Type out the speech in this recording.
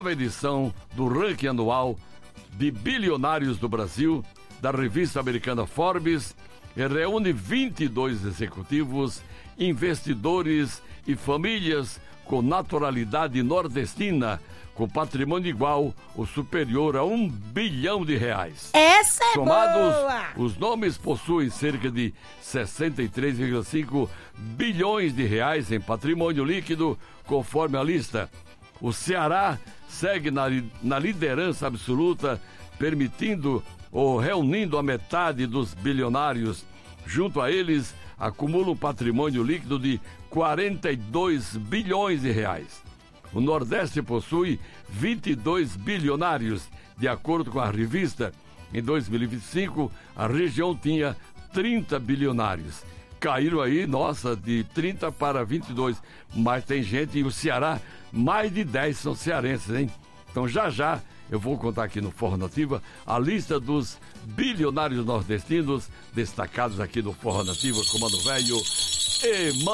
edição do ranking anual de bilionários do Brasil, da revista americana Forbes, e reúne 22 executivos, investidores e famílias com naturalidade nordestina, com patrimônio igual ou superior a R$1 bilhão. Essa é Somados, boa! os nomes possuem cerca de 63,5 bilhões de reais em patrimônio líquido, conforme a lista. O Ceará segue na liderança absoluta, permitindo ou reunindo a metade dos bilionários. Junto a eles, acumula um patrimônio líquido de 42 bilhões de reais. O Nordeste possui 22 bilionários. De acordo com a revista, em 2025, a região tinha 30 bilionários. Caíram aí, nossa, de 30 para 22. Mas tem gente, e o Ceará, mais de 10 são cearenses, hein? Então já eu vou contar aqui no Forró Nativa a lista dos bilionários nordestinos destacados aqui no Forró Nativa, Comando Velho e